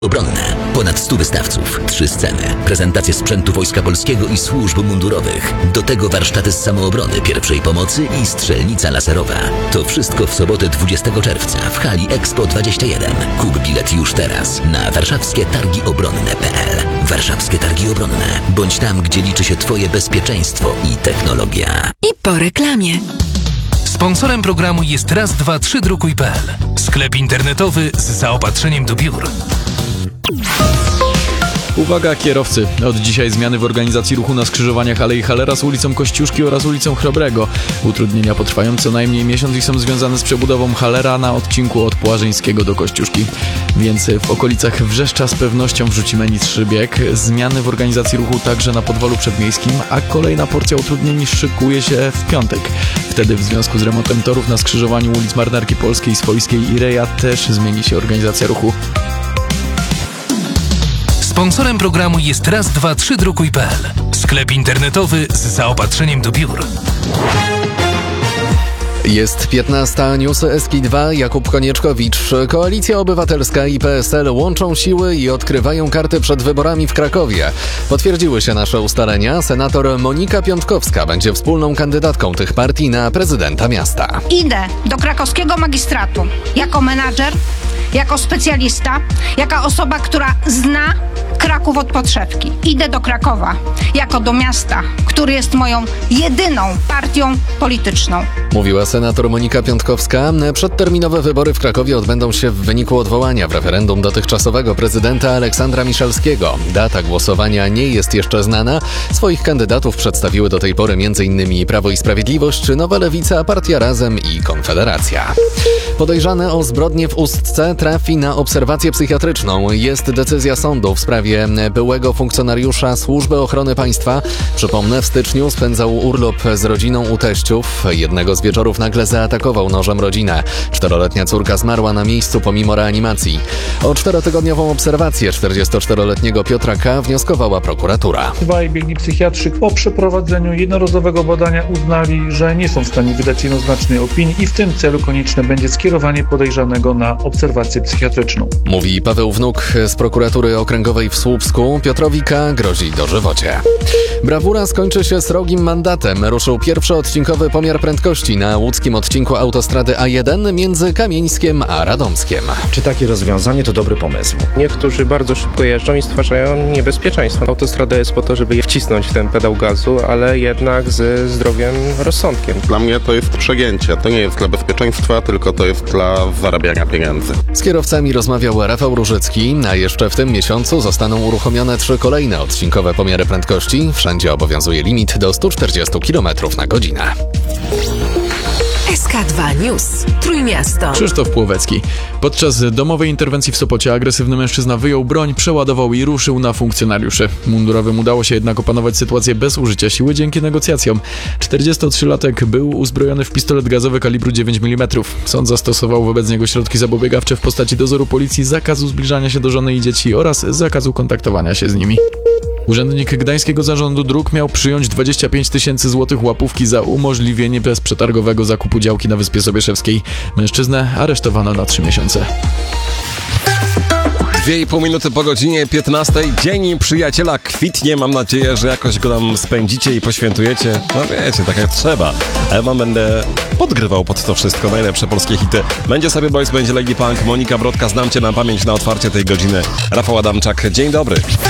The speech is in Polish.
Obronne. Ponad 100 wystawców, 3 sceny, prezentacje sprzętu Wojska Polskiego i służb mundurowych. Do tego warsztaty z samoobrony, pierwszej pomocy i strzelnica laserowa. To wszystko w sobotę 20 czerwca w hali Expo 21. Kup bilet już teraz na warszawskietargiobronne.pl. Warszawskie Targi Obronne. Bądź tam, gdzie liczy się Twoje bezpieczeństwo i technologia. I po reklamie. Sponsorem programu jest raz-dwa-trzy-drukuj.pl. Sklep internetowy z zaopatrzeniem do biur. Uwaga kierowcy! Od dzisiaj zmiany w organizacji ruchu na skrzyżowaniach Alei Hallera z ulicą Kościuszki oraz ulicą Chrobrego. Utrudnienia potrwają co najmniej miesiąc i są związane z przebudową Hallera na odcinku od Płażyńskiego do Kościuszki. Więc w okolicach Wrzeszcza z pewnością wrzucimy niższy bieg. Zmiany w organizacji ruchu także na Podwalu Przedmiejskim, a kolejna porcja utrudnień szykuje się w piątek. Wtedy w związku z remontem torów na skrzyżowaniu ulic Marynarki Polskiej, Swojskiej i Reja też zmieni się organizacja ruchu. Sponsorem programu jest raz-dwa-trzy-drukuj.pl. Sklep internetowy z zaopatrzeniem do biur. Jest 15. Newsy SK2. Jakub Konieczkowicz. Koalicja Obywatelska i PSL łączą siły i odkrywają karty przed wyborami w Krakowie. Potwierdziły się nasze ustalenia. Senator Monika Piątkowska będzie wspólną kandydatką tych partii na prezydenta miasta. Idę do krakowskiego magistratu jako menadżer, jako specjalista, jako osoba, która zna Kraków od podszewki. Idę do Krakowa jako do miasta, który jest moją jedyną partią polityczną. Mówiła senator Monika Piątkowska. Przedterminowe wybory w Krakowie odbędą się w wyniku odwołania w referendum dotychczasowego prezydenta Aleksandra Miszalskiego. Data głosowania nie jest jeszcze znana. Swoich kandydatów przedstawiły do tej pory m.in. Prawo i Sprawiedliwość, Nowa Lewica, Partia Razem i Konfederacja. Podejrzany o zbrodnię w Ustce trafi na obserwację psychiatryczną. Jest decyzja sądu w sprawie byłego funkcjonariusza Służby Ochrony Państwa. Przypomnę, w styczniu spędzał urlop z rodziną u teściów. Jednego z wieczorów nagle zaatakował nożem rodzinę. 4-letnia córka zmarła na miejscu pomimo reanimacji. O 4-tygodniową obserwację 44-letniego Piotra K. wnioskowała prokuratura. Dwaj biegli psychiatrzy po przeprowadzeniu jednorazowego badania uznali, że nie są w stanie wydać jednoznacznej opinii i w tym celu konieczne będzie skierowanie podejrzanego na obserwację psychiatryczną. Mówi Paweł Wnuk z prokuratury okręgowej w Słupsku. Piotrowi K. grozi dożywocie. Brawura skończy się srogim mandatem. Ruszył pierwszy odcinkowy pomiar prędkości na łódzkim odcinku autostrady A1 między Kamieńskiem a Radomskiem. Czy takie rozwiązanie to dobry pomysł? Niektórzy bardzo szybko jeżdżą i stwarzają niebezpieczeństwo. Autostrada jest po to, żeby je wcisnąć w ten pedał gazu, ale jednak ze zdrowiem rozsądkiem. Dla mnie to jest przegięcie. To nie jest dla bezpieczeństwa, tylko to jest dla zarabiania pieniędzy. Z kierowcami rozmawiał Rafał Różycki, a jeszcze w tym miesiącu zostaną uruchomione 3 kolejne odcinkowe pomiary prędkości. Wszędzie obowiązuje limit do 140 km na godzinę. SK2 News. Trójmiasto. Krzysztof Płowecki. Podczas domowej interwencji w Sopocie agresywny mężczyzna wyjął broń, przeładował i ruszył na funkcjonariuszy. Mundurowym udało się jednak opanować sytuację bez użycia siły dzięki negocjacjom. 43-latek był uzbrojony w pistolet gazowy kalibru 9 mm. Sąd zastosował wobec niego środki zapobiegawcze w postaci dozoru policji, zakazu zbliżania się do żony i dzieci oraz zakazu kontaktowania się z nimi. Urzędnik Gdańskiego Zarządu Dróg miał przyjąć 25 000 złotych łapówki za umożliwienie bezprzetargowego zakupu działki na Wyspie Sobieszewskiej. Mężczyznę aresztowano na 3 miesiące. 2,5 minuty po godzinie 15. Dzień Przyjaciela kwitnie. Mam nadzieję, że jakoś go tam spędzicie i poświętujecie. No wiecie, tak jak trzeba. A ja wam będę podgrywał pod to wszystko najlepsze polskie hity. Będzie sobie Boys, będzie Lady Punk, Monika Brodka. Znam cię na pamięć na otwarcie tej godziny. Rafał Adamczak. Dzień dobry.